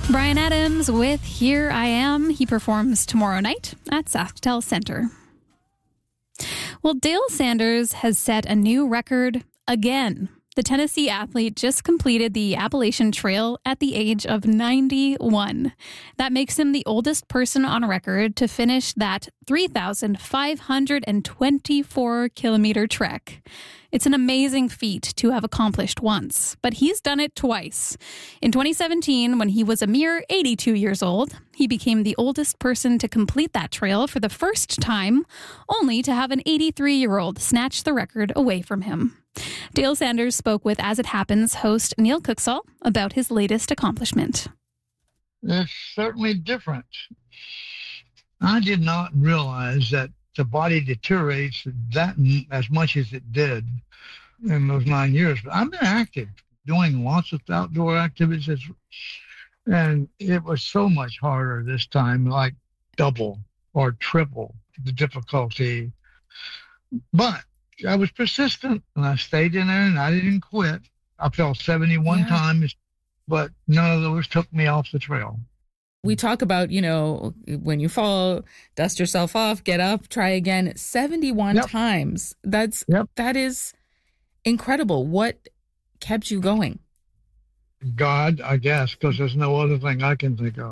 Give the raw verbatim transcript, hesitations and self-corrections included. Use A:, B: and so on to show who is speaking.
A: Bryan Adams with Here I Am. He performs tomorrow night at SaskTel Center. Well, Dale Sanders has set a new record again. The Tennessee athlete just completed the Appalachian Trail at the age of ninety-one. That makes him the oldest person on record to finish that three thousand five hundred twenty-four kilometer trek. It's an amazing feat to have accomplished once, but he's done it twice. In twenty seventeen, when he was a mere eighty-two years old, he became the oldest person to complete that trail for the first time, only to have an eighty-three-year-old snatch the record away from him. Dale Sanders spoke with As It Happens host Neil Kuksall about his latest accomplishment.
B: It's certainly different. I did not realize that the body deteriorates that as much as it did in those nine years. But I've been active, doing lots of outdoor activities, and it was so much harder this time, like double or triple the difficulty. But I was persistent, and I stayed in there, and I didn't quit. I fell seventy-one yeah. times, but none of those took me off the trail.
C: We talk about, you know, when you fall, dust yourself off, get up, try again. seventy-one yep. times. That's yep. that is incredible. What kept you going?
B: God, I guess, because there's no other thing I can think of.